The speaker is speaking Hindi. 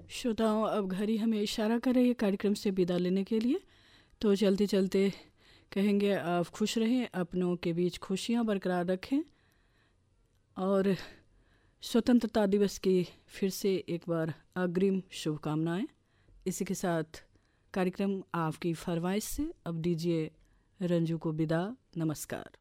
श्रोताओं, अब घड़ी हमें इशारा कर रही है कार्यक्रम से विदा लेने के लिए। तो चलते चलते कहेंगे आप खुश रहें, अपनों के बीच खुशियाँ बरकरार रखें और स्वतंत्रता दिवस की फिर से एक बार अग्रिम शुभकामनाएं। इसी के साथ कार्यक्रम आपकी फरमाइश से अब दीजिए रंजू को विदा। नमस्कार।